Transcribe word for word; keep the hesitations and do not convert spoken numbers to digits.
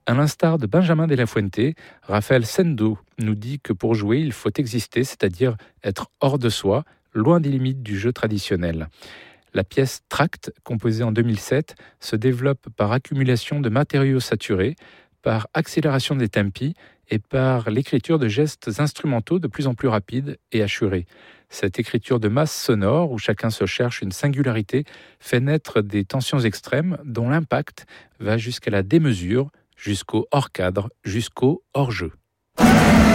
À l'instar de Benjamin de la Fuente, Raphaël Sendo nous dit que pour jouer, il faut exister, c'est-à-dire être hors de soi, loin des limites du jeu traditionnel. La pièce Tract, composée en deux mille sept, se développe par accumulation de matériaux saturés, par accélération des tempi et par l'écriture de gestes instrumentaux de plus en plus rapides et assurés. Cette écriture de masse sonore, où chacun se cherche une singularité, fait naître des tensions extrêmes dont l'impact va jusqu'à la démesure, jusqu'au hors-cadre, jusqu'au hors-jeu.